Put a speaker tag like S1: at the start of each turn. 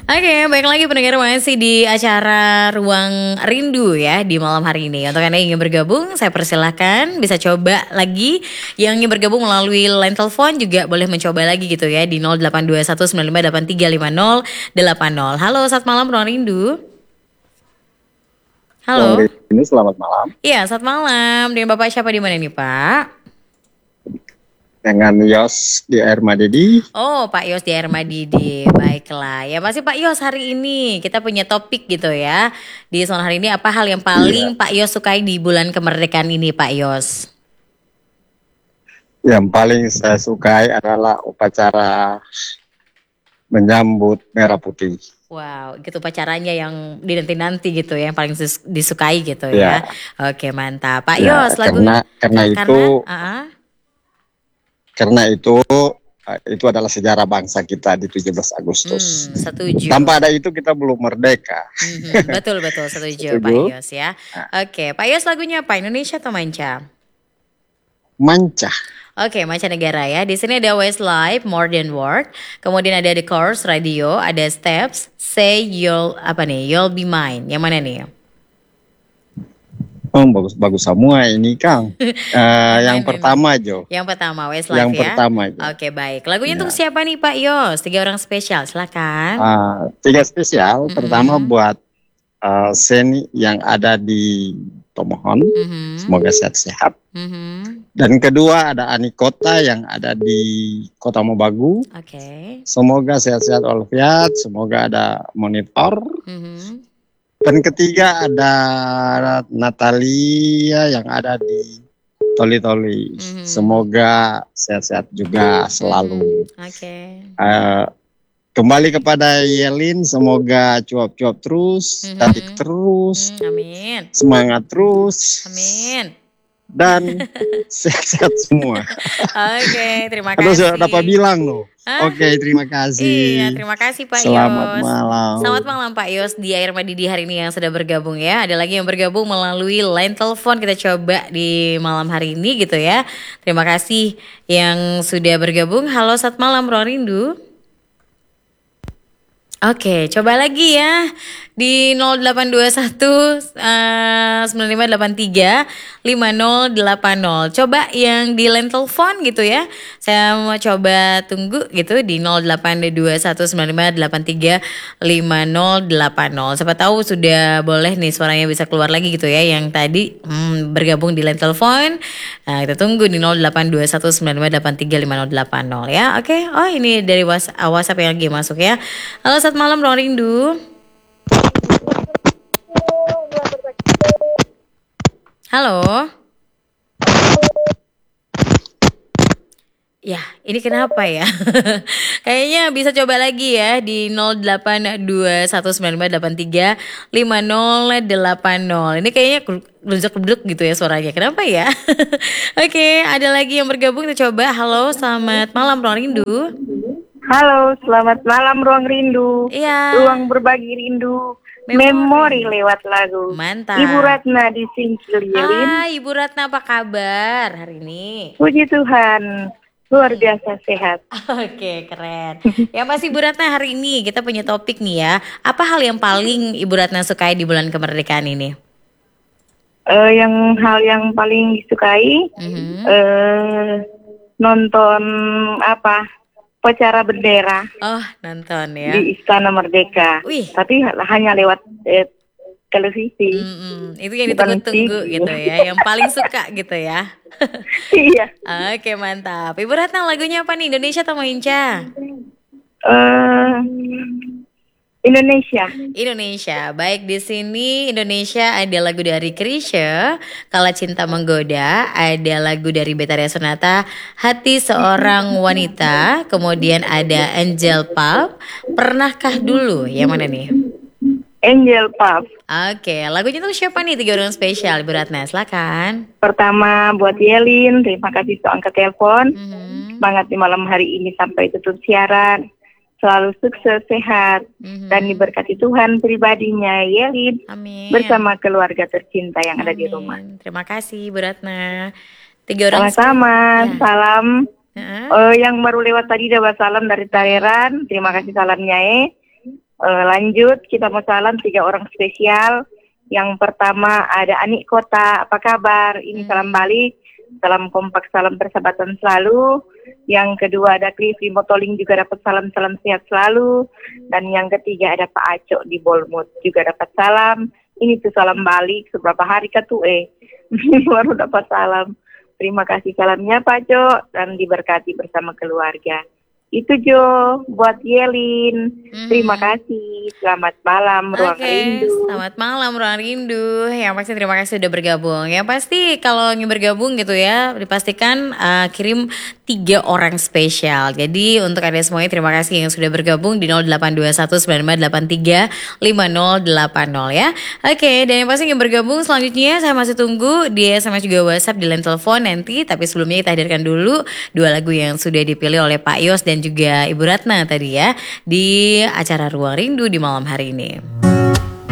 S1: Oke, baik lagi pendengar masih di acara Ruang Rindu ya di malam hari ini. Untuk Anda yang ingin bergabung, saya persilahkan bisa coba lagi. Yang ingin bergabung melalui line telepon juga boleh mencoba lagi gitu ya di 082195835080. Halo, selamat malam Ruang Rindu.
S2: Bang
S1: Halo.
S2: Rini, selamat malam.
S1: Iya, selamat malam. Dengan Bapak siapa di mana nih, Pak?
S2: Dengan Yos di Air Madidi.
S1: Oh, Pak Yos di Air Madidi. Baiklah. Ya pasti Pak Yos hari ini kita punya topik gitu ya. Di soal hari ini apa hal yang
S2: Iya.
S1: paling Pak Yos sukai di bulan kemerdekaan ini, Pak Yos?
S2: Yang paling saya sukai adalah upacara menyambut Merah Putih.
S1: Wow, gitu pacarannya yang dinanti-nanti gitu ya, yang paling disukai gitu ya.
S2: Ya,
S1: Oke, mantap. Pak
S2: ya
S1: Yos, lagu
S2: karena itu
S1: karena
S2: karena itu adalah sejarah bangsa kita di 17 Agustus.
S1: setuju.
S2: Tanpa ada itu kita belum merdeka.
S1: Betul betul setuju Pak
S2: Setuju?
S1: Yos ya.
S2: Nah,
S1: Oke, Pak Yos lagunya apa? Indonesia atau manca?
S2: Manca.
S1: Oke, mancanegara ya. Di sini ada Westlife, More Than Word. Kemudian ada The Course Radio, ada Steps, Say You'll apa nih? You'll Be Mine. Yang mana nih?
S2: Oh, bagus-bagus semua ini, Kang.
S1: Yang
S2: Yang
S1: mana nih?
S2: pertama, Jo.
S1: Yang pertama Westlife
S2: Yang
S1: ya.
S2: pertama, Jo.
S1: Oke, baik. Lagunya untuk
S2: Ya.
S1: siapa nih Pak Yos? 3 orang spesial, silakan.
S2: Tiga spesial. Pertama
S1: Mhm.
S2: buat Seni yang ada di Tomohon,
S1: Mhm.
S2: semoga sehat-sehat.
S1: Mhm.
S2: Dan kedua ada Anikota yang ada di Kota Mobagu,
S1: Oke.
S2: semoga sehat-sehat walafiat, semoga ada monitor.
S1: Mhm.
S2: Dan ketiga ada Natalia yang ada di Toli-Toli,
S1: Mhm.
S2: semoga sehat-sehat juga selalu.
S1: Oke.
S2: Eh, Kembali kepada Yelin, semoga cuap-cuap terus, cantik terus,
S1: Amin.
S2: semangat terus,
S1: Amin.
S2: dan sehat-sehat semua.
S1: Oke, terima
S2: Atau sudah dapat
S1: kasih.
S2: bilang loh.
S1: Hah?
S2: Oke, terima
S1: Iya,
S2: kasih.
S1: terima kasih Pak
S2: Selamat
S1: Yos. Selamat
S2: malam.
S1: malam Pak Yos di Air Madidi hari ini yang sudah bergabung ya. Ada lagi yang bergabung melalui line telepon, kita coba di malam hari ini gitu ya. Terima kasih yang sudah bergabung. Halo, selamat malam Ruang Rindu. Oke, coba lagi ya di 0821 9583 5080. Coba yang di line telepon gitu ya. Saya mau coba tunggu gitu di 082195835080. Siapa tahu sudah boleh nih suaranya bisa keluar lagi gitu ya yang tadi bergabung di line telepon. Nah, kita tunggu di 082195835080 ya. Oke. Oh, ini dari WhatsApp yang lagi masuk ya. Halo, selamat malam Ruang Rindu. Halo. Ya, ini kenapa ya? Kayaknya bisa coba lagi ya di 082195835080. Ini kayaknya geluduk-geluduk gitu ya suaranya. Kenapa ya? Oke, ada lagi yang bergabung, kita coba. Halo, selamat malam Ruang Rindu.
S3: Halo, selamat malam Ruang Rindu.
S1: Iya.
S3: Ruang berbagi rindu.
S1: Memori.
S3: Memori lewat lagu.
S1: Mantap.
S3: Ibu Ratna di Singkil Yelin.
S1: Hai, Ibu Ratna, apa kabar hari ini?
S3: Puji Tuhan, luar biasa sehat.
S1: Oke, keren. Ya pasti Ibu Ratna hari ini kita punya topik nih ya. Apa hal yang paling Ibu Ratna sukai di bulan kemerdekaan ini?
S3: Hal yang paling disukai
S1: Mhm.
S3: nonton upacara bendera
S1: Oh, nonton ya.
S3: di Istana Merdeka.
S1: Wih.
S3: Tapi hanya lewat televisi.
S1: Itu yang
S3: Bukan
S1: ditunggu-tunggu
S3: TV.
S1: gitu ya. Yang paling suka gitu ya.
S3: Iya.
S1: Oke, mantap. Ibu Ratna lagunya apa nih? Indonesia atau Manca?
S3: Eh, Indonesia.
S1: Indonesia. Baik, di sini Indonesia ada lagu dari Chrisye, Kala Cinta Menggoda, ada lagu dari Betharia Sonata, Hati Seorang Wanita, kemudian ada Angel Pop, Pernahkah Dulu. Yang mana nih?
S3: Angel Puff.
S1: Oke, lagunya tuh siapa nih? 3 orang spesial, Ibu Ratna, silakan.
S3: Pertama buat Yelin, terima kasih sudah angkat telepon.
S1: Mhm.
S3: Semangat di malam hari ini sampai tutup siaran. Selalu sukses, sehat, dan diberkati Tuhan pribadinya Yelin
S1: Amin.
S3: bersama keluarga tercinta yang ada di rumah.
S1: Terima kasih, Bu Ratna. 3 orang
S3: Sama-sama,
S1: Ya.
S3: salam.
S1: Heeh.
S3: Yang baru lewat tadi dapat salam dari Tareran, terima kasih salamnya Lanjut, kita mau salam 3 orang spesial. Yang pertama ada Anik Kota, apa kabar? Ini salam balik, salam kompak, salam persahabatan selalu. Yang kedua ada Cliffy Motoling, juga dapat salam sehat selalu. Dan yang ketiga ada Pak Acok di Bolmut, juga dapat salam. Ini tuh salam balik, seberapa hari baru dapat salam. Terima kasih salamnya Pak Acok, dan diberkati bersama keluarga. Itu Jo, buat Yelin. Terima kasih. Selamat malam Ruang Rindu.
S1: Selamat malam Ruang Rindu. Yang pasti terima kasih sudah bergabung. Yang pasti kalau ingin bergabung gitu ya, dipastikan kirim 3 orang spesial. Jadi untuk Anda semuanya terima kasih yang sudah bergabung di 082195835080 ya. Oke, dan yang pasti ingin bergabung selanjutnya saya masih tunggu di SMS juga WhatsApp, di line telepon nanti. Tapi sebelumnya kita hadirkan dulu 2 lagu yang sudah dipilih oleh Pak Yos dan juga Ibu Ratna tadi ya di acara Ruang Rindu di malam hari ini.